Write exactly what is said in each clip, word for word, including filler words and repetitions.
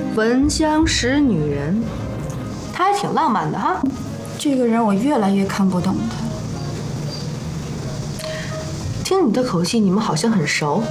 闻香识女人，他还挺浪漫的哈。 这个人我越来越看不懂他。 听你的口气，你们好像很熟。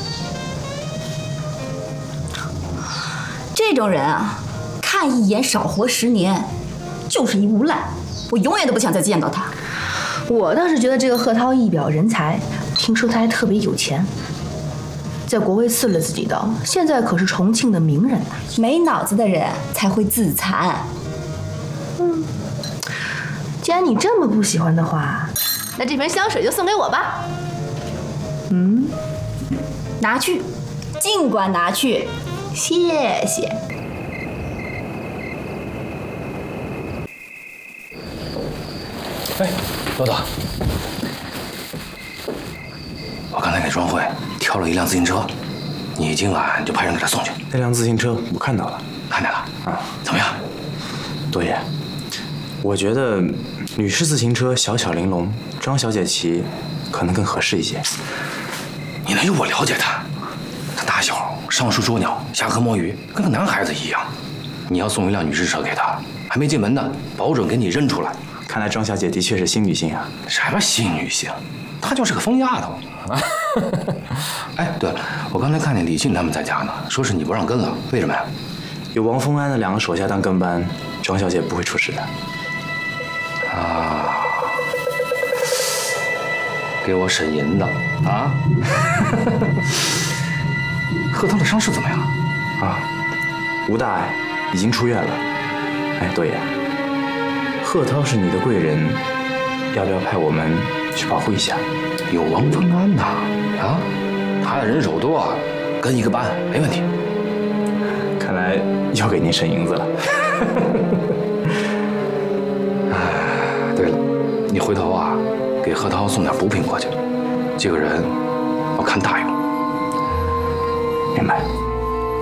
这种人啊，看一眼少活十年，就是一无赖。我永远都不想再见到他。 我倒是觉得这个贺涛一表人才，听说他还特别有钱，在国卫刺了自己刀，现在可是重庆的名人呐。 没脑子的人才会自残。 嗯，既然你这么不喜欢的话，那这瓶香水就送给我吧。嗯， 拿去，尽管拿去， 谢谢。 哎，豆豆，我刚才给庄慧挑了一辆自行车，你今晚就派人给她送去。 那辆自行车我看到了， 看见了啊？怎么样？ 多爷，我觉得女士自行车小巧玲珑，庄小姐骑可能更合适一些。 你哪有我了解她？她打小上树捉鸟，下河摸鱼，跟个男孩子一样。你要送一辆女士车给她，还没进门呢，保准给你扔出来。 看来庄小姐的确是新女性啊！ 什么新女性？她就是个疯丫头啊！哎，对了，我刚才看见李信他们在家呢，说是你不让跟了，为什么呀？ 有王丰安的两个手下当跟班，庄小姐不会出事的。 啊！给我审银的啊！贺涛的伤势怎么样？ 啊，无大碍，已经出院了。哎，多爷。贺涛是你的贵人，要不要派我们去保护一下？ 有王丰安呐，啊，他的人手多，跟一个班没问题。 看来要给您省银子了。 哎，对了，你回头啊，给贺涛送点补品过去，这个人要看大用。 明白。